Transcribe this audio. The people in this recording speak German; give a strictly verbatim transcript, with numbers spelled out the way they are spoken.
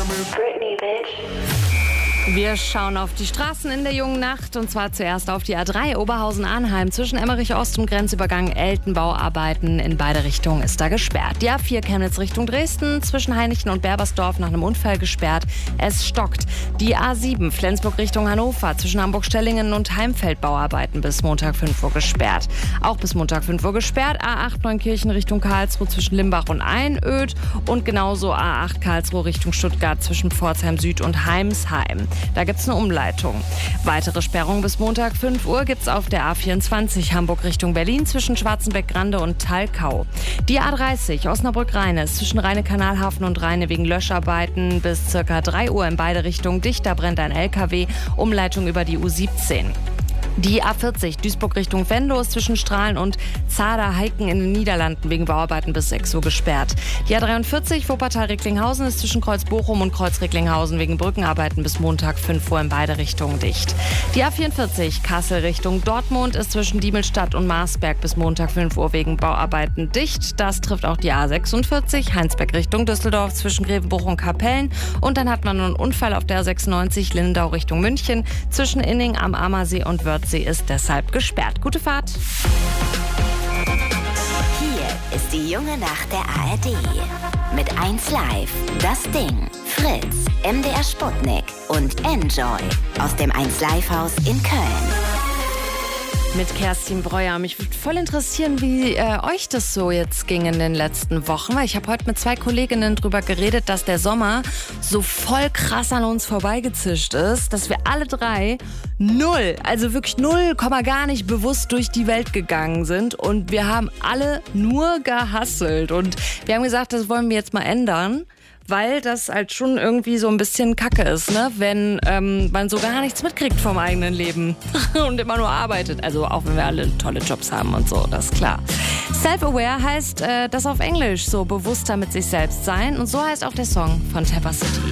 Britney, bitch. Wir schauen auf die Straßen in der jungen Nacht und zwar zuerst auf die A drei Oberhausen-Arnheim. Zwischen Emmerich Ost und Grenzübergang Eltenbauarbeiten in beide Richtungen ist da gesperrt. Die A vier Chemnitz Richtung Dresden zwischen Heinichen und Berbersdorf nach einem Unfall gesperrt. Es stockt. Die A sieben Flensburg Richtung Hannover zwischen Hamburg-Stellingen und Heimfeld Bauarbeiten bis Montag fünf Uhr gesperrt. Auch bis Montag fünf Uhr gesperrt. A acht Neunkirchen Richtung Karlsruhe zwischen Limbach und Einöd und genauso A acht Karlsruhe Richtung Stuttgart zwischen Pforzheim Süd und Heimsheim. Da gibt es eine Umleitung. Weitere Sperrungen bis Montag fünf Uhr gibt es auf der A vierundzwanzig Hamburg Richtung Berlin zwischen Schwarzenbeck-Grande und Thalkau. Die A dreißig Osnabrück-Rheine ist zwischen Rheine-Kanalhafen und Rheine wegen Löscharbeiten bis ca. drei Uhr in beide Richtungen dicht. Da brennt ein L K W. Umleitung über die U siebzehn. Die A vierzig Duisburg Richtung Venlo ist zwischen Strahlen und Zader-Heiken in den Niederlanden wegen Bauarbeiten bis sechs Uhr gesperrt. Die A dreiundvierzig Wuppertal-Recklinghausen ist zwischen Kreuz Bochum und Kreuz Recklinghausen wegen Brückenarbeiten bis Montag fünf Uhr in beide Richtungen dicht. Die A vierundvierzig Kassel Richtung Dortmund ist zwischen Diemelstadt und Marsberg bis Montag fünf Uhr wegen Bauarbeiten dicht. Das trifft auch die A sechsundvierzig Heinsberg Richtung Düsseldorf zwischen Grevenbruch und Kapellen. Und dann hat man einen Unfall auf der A sechsundneunzig Lindau Richtung München zwischen Inning am Ammersee und Wörth. Sie ist deshalb gesperrt. Gute Fahrt. Hier ist die junge Nacht der A R D. Mit eins Live, Das Ding, Fritz, M D R Sputnik und Enjoy aus dem eins Live Haus in Köln. Mit Kerstin Breuer. Mich würde voll interessieren, wie äh, euch das so jetzt ging in den letzten Wochen. Weil ich habe heute mit zwei Kolleginnen drüber geredet, dass der Sommer so voll krass an uns vorbeigezischt ist, dass wir alle drei null, also wirklich null Komma gar nicht bewusst durch die Welt gegangen sind. Und wir haben alle nur gehustelt. Und wir haben gesagt, das wollen wir jetzt mal ändern. Weil das halt schon irgendwie so ein bisschen Kacke ist, ne? Wenn ähm, man so gar nichts mitkriegt vom eigenen Leben und immer nur arbeitet. Also auch wenn wir alle tolle Jobs haben und so, das ist klar. Self-aware heißt äh, das auf Englisch, so bewusster mit sich selbst sein. Und so heißt auch der Song von Tapper City.